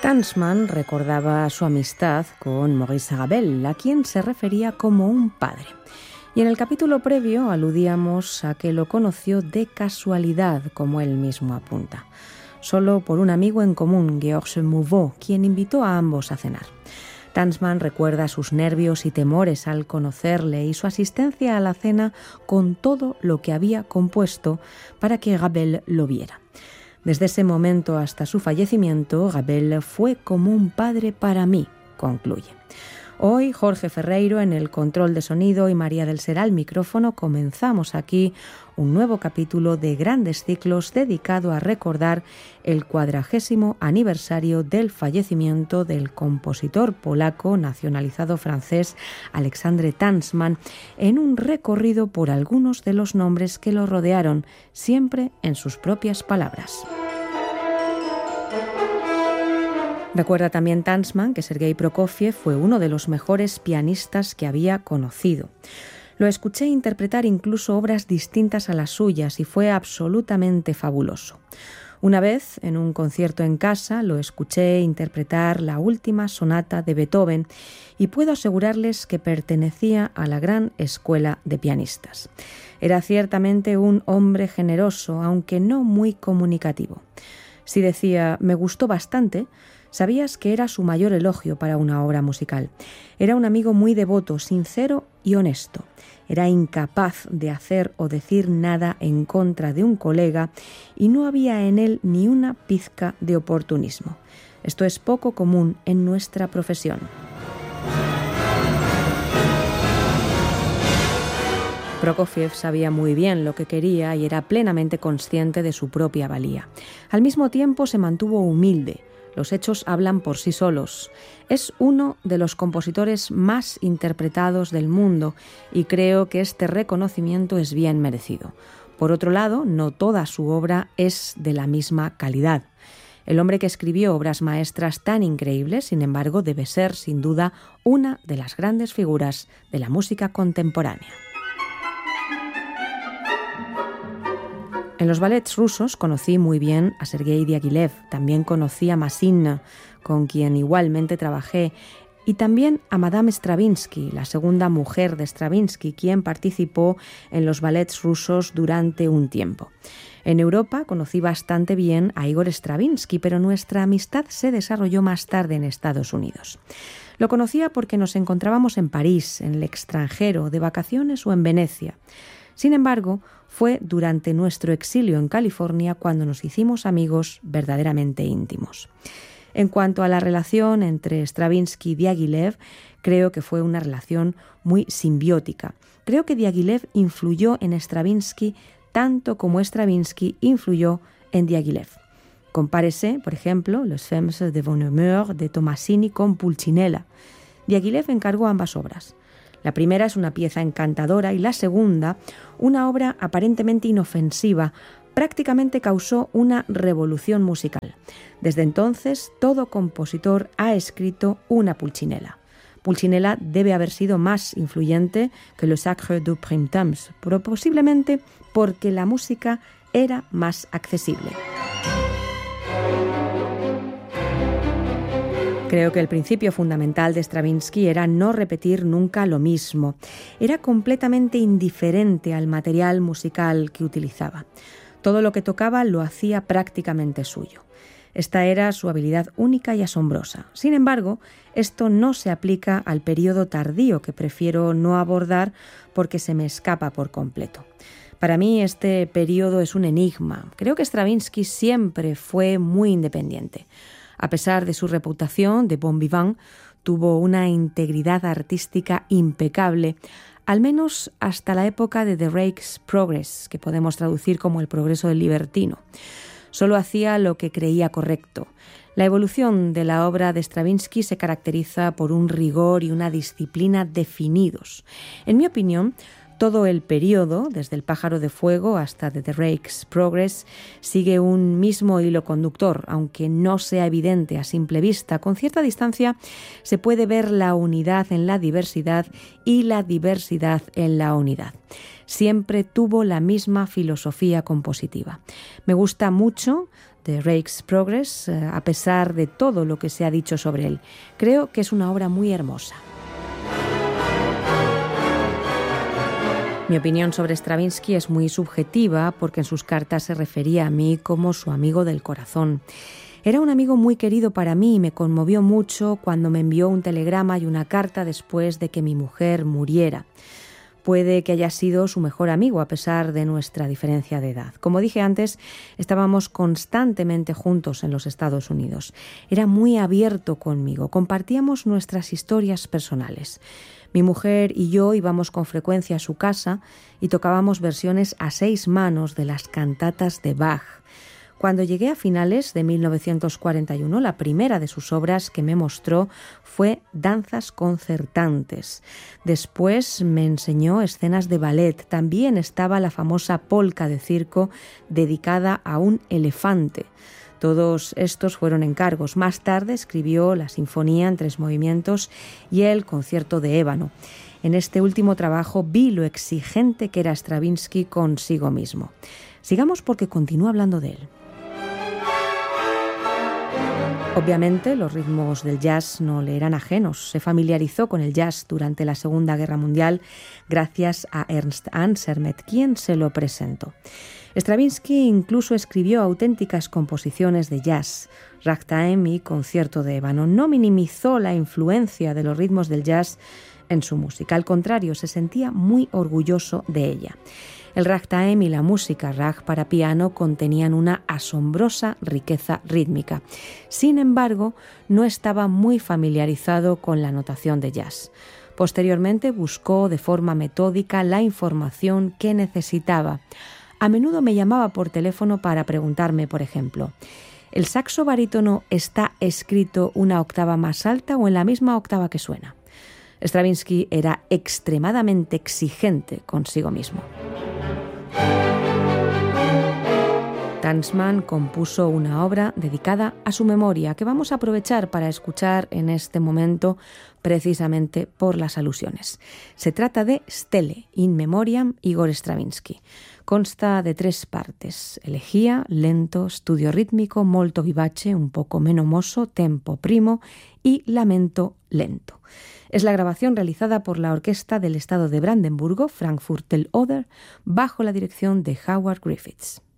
Tansman recordaba su amistad con Maurice Ravel, a quien se refería como un padre. Y en el capítulo previo aludíamos a que lo conoció de casualidad, como él mismo apunta, solo por un amigo en común, Georges Mouveau, quien invitó a ambos a cenar. Tansman recuerda sus nervios y temores al conocerle y su asistencia a la cena con todo lo que había compuesto para que Ravel lo viera. Desde ese momento hasta su fallecimiento, Ravel fue como un padre para mí, concluye. Hoy, Jorge Ferreiro en el control de sonido y María del Ser al micrófono, comenzamos aquí un nuevo capítulo de Grandes Ciclos dedicado a recordar el 40º aniversario del fallecimiento del compositor polaco nacionalizado francés Alexandre Tansman, en un recorrido por algunos de los nombres que lo rodearon, siempre en sus propias palabras. Recuerda también Tansman que Sergei Prokofiev fue uno de los mejores pianistas que había conocido. Lo escuché interpretar incluso obras distintas a las suyas y fue absolutamente fabuloso. Una vez, en un concierto en casa, lo escuché interpretar la última sonata de Beethoven y puedo asegurarles que pertenecía a la gran escuela de pianistas. Era ciertamente un hombre generoso, aunque no muy comunicativo. Si decía «me gustó bastante», sabías que era su mayor elogio para una obra musical. Era un amigo muy devoto, sincero y honesto. Era incapaz de hacer o decir nada en contra de un colega y no había en él ni una pizca de oportunismo. Esto es poco común en nuestra profesión. Prokofiev sabía muy bien lo que quería y era plenamente consciente de su propia valía. Al mismo tiempo se mantuvo humilde. Los hechos hablan por sí solos. Es uno de los compositores más interpretados del mundo y creo que este reconocimiento es bien merecido. Por otro lado, no toda su obra es de la misma calidad. El hombre que escribió obras maestras tan increíbles, sin embargo, debe ser, sin duda, una de las grandes figuras de la música contemporánea. En los ballets rusos conocí muy bien a Sergei Diaghilev, también conocí a Masina, con quien igualmente trabajé, y también a Madame Stravinsky, la segunda mujer de Stravinsky, quien participó en los ballets rusos durante un tiempo. En Europa conocí bastante bien a Igor Stravinsky, pero nuestra amistad se desarrolló más tarde en Estados Unidos. Lo conocía porque nos encontrábamos en París, en el extranjero, de vacaciones o en Venecia. Sin embargo, fue durante nuestro exilio en California cuando nos hicimos amigos verdaderamente íntimos. En cuanto a la relación entre Stravinsky y Diaghilev, creo que fue una relación muy simbiótica. Creo que Diaghilev influyó en Stravinsky tanto como Stravinsky influyó en Diaghilev. Compárese, por ejemplo, Los Femmes de Bonheur de Tomasini con Pulcinella. Diaghilev encargó ambas obras. La primera es una pieza encantadora y la segunda, una obra aparentemente inofensiva, prácticamente causó una revolución musical. Desde entonces, todo compositor ha escrito una Pulcinella. Pulcinella debe haber sido más influyente que Le Sacre du Printemps, pero posiblemente porque la música era más accesible. Creo que el principio fundamental de Stravinsky era no repetir nunca lo mismo. Era completamente indiferente al material musical que utilizaba. Todo lo que tocaba lo hacía prácticamente suyo. Esta era su habilidad única y asombrosa. Sin embargo, esto no se aplica al periodo tardío, que prefiero no abordar porque se me escapa por completo. Para mí este periodo es un enigma. Creo que Stravinsky siempre fue muy independiente. A pesar de su reputación de bon vivant, tuvo una integridad artística impecable, al menos hasta la época de The Rake's Progress, que podemos traducir como el progreso del libertino. Solo hacía lo que creía correcto. La evolución de la obra de Stravinsky se caracteriza por un rigor y una disciplina definidos. En mi opinión, todo el periodo, desde El pájaro de fuego hasta The Rake's Progress, sigue un mismo hilo conductor, aunque no sea evidente a simple vista. Con cierta distancia se puede ver la unidad en la diversidad y la diversidad en la unidad. Siempre tuvo la misma filosofía compositiva. Me gusta mucho The Rake's Progress, a pesar de todo lo que se ha dicho sobre él. Creo que es una obra muy hermosa. Mi opinión sobre Stravinsky es muy subjetiva porque en sus cartas se refería a mí como su amigo del corazón. Era un amigo muy querido para mí y me conmovió mucho cuando me envió un telegrama y una carta después de que mi mujer muriera. Puede que haya sido su mejor amigo a pesar de nuestra diferencia de edad. Como dije antes, estábamos constantemente juntos en los Estados Unidos. Era muy abierto conmigo, compartíamos nuestras historias personales. Mi mujer y yo íbamos con frecuencia a su casa y tocábamos versiones a 6 manos de las cantatas de Bach. Cuando llegué a finales de 1941, la primera de sus obras que me mostró fue Danzas concertantes. Después me enseñó escenas de ballet. También estaba la famosa polca de circo dedicada a un elefante. Todos estos fueron encargos. Más tarde escribió la Sinfonía en 3 movimientos y el Concierto de Ébano. En este último trabajo vi lo exigente que era Stravinsky consigo mismo. Sigamos porque continúa hablando de él. Obviamente, los ritmos del jazz no le eran ajenos. Se familiarizó con el jazz durante la Segunda Guerra Mundial gracias a Ernst Ansermet, quien se lo presentó. Stravinsky incluso escribió auténticas composiciones de jazz, ragtime y concierto de ébano. No minimizó la influencia de los ritmos del jazz en su música. Al contrario, se sentía muy orgulloso de ella. El ragtime y la música rag para piano contenían una asombrosa riqueza rítmica. Sin embargo, no estaba muy familiarizado con la notación de jazz. Posteriormente buscó de forma metódica la información que necesitaba. A menudo me llamaba por teléfono para preguntarme, por ejemplo, ¿el saxo barítono está escrito una octava más alta o en la misma octava que suena? Stravinsky era extremadamente exigente consigo mismo. Tansman compuso una obra dedicada a su memoria que vamos a aprovechar para escuchar en este momento precisamente por las alusiones. Se trata de Stele in memoriam Igor Stravinsky. Consta de 3 partes: elegía, lento, studio rítmico, molto vivace, un poco menomoso, tempo primo y lamento lento. Es la grabación realizada por la Orquesta del Estado de Brandenburgo, Frankfurt del Oder, bajo la dirección de Howard Griffiths.